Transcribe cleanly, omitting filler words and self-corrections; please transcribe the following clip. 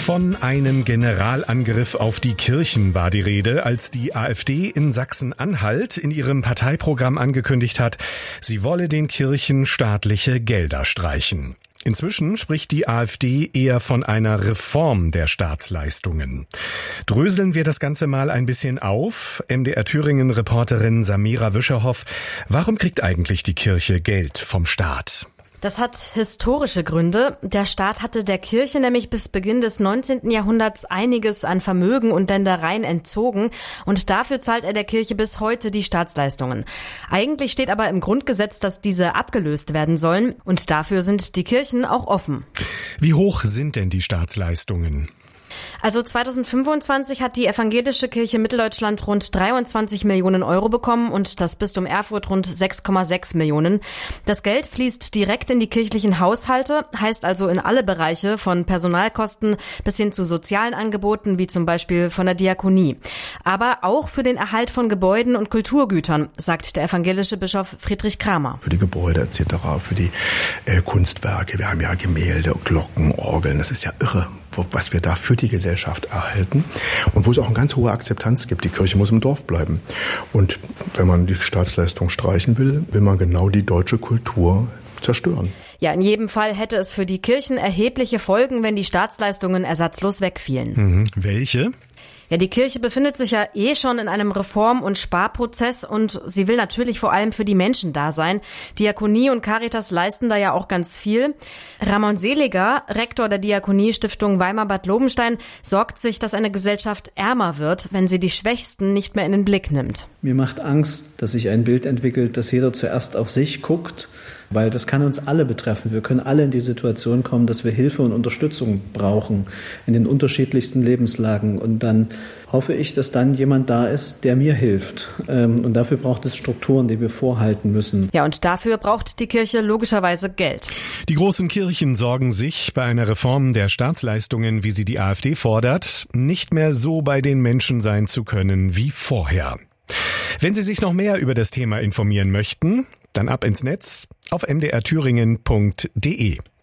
Von einem Generalangriff auf die Kirchen war die Rede, als die AfD in Sachsen-Anhalt in ihrem Parteiprogramm angekündigt hat, sie wolle den Kirchen staatliche Gelder streichen. Inzwischen spricht die AfD eher von einer Reform der Staatsleistungen. Dröseln wir das Ganze mal ein bisschen auf. MDR Thüringen-Reporterin Samira Wischerhoff, warum kriegt eigentlich die Kirche Geld vom Staat? Das hat historische Gründe. Der Staat hatte der Kirche nämlich bis Beginn des 19. Jahrhunderts einiges an Vermögen und Ländereien entzogen und dafür zahlt er der Kirche bis heute die Staatsleistungen. Eigentlich steht aber im Grundgesetz, dass diese abgelöst werden sollen und dafür sind die Kirchen auch offen. Wie hoch sind denn die Staatsleistungen? Also 2025 hat die evangelische Kirche Mitteldeutschland rund 23 Millionen Euro bekommen und das Bistum Erfurt rund 6,6 Millionen. Das Geld fließt direkt in die kirchlichen Haushalte, heißt also in alle Bereiche von Personalkosten bis hin zu sozialen Angeboten, wie zum Beispiel von der Diakonie. Aber auch für den Erhalt von Gebäuden und Kulturgütern, sagt der evangelische Bischof Friedrich Kramer. Für die Gebäude etc., für die Kunstwerke, wir haben ja Gemälde, Glocken, Orgeln, das ist ja irre, was wir da für die Gesellschaft erhalten und wo es auch eine ganz hohe Akzeptanz gibt. Die Kirche muss im Dorf bleiben. Und wenn man die Staatsleistung streichen will, will man genau die deutsche Kultur zerstören. Ja, in jedem Fall hätte es für die Kirchen erhebliche Folgen, wenn die Staatsleistungen ersatzlos wegfielen. Welche? Ja, die Kirche befindet sich ja schon in einem Reform- und Sparprozess und sie will natürlich vor allem für die Menschen da sein. Diakonie und Caritas leisten da ja auch ganz viel. Ramon Seliger, Rektor der Diakonie-Stiftung Weimar-Bad Lobenstein, sorgt sich, dass eine Gesellschaft ärmer wird, wenn sie die Schwächsten nicht mehr in den Blick nimmt. Mir macht Angst, dass sich ein Bild entwickelt, dass jeder zuerst auf sich guckt, weil das kann uns alle betreffen. Wir können alle in die Situation kommen, dass wir Hilfe und Unterstützung brauchen in den unterschiedlichsten Lebenslagen. Und dann hoffe ich, dass dann jemand da ist, der mir hilft. Und dafür braucht es Strukturen, die wir vorhalten müssen. Ja, und dafür braucht die Kirche logischerweise Geld. Die großen Kirchen sorgen sich bei einer Reform der Staatsleistungen, wie sie die AfD fordert, nicht mehr so bei den Menschen sein zu können wie vorher. Wenn Sie sich noch mehr über das Thema informieren möchten, dann ab ins Netz auf mdrthüringen.de.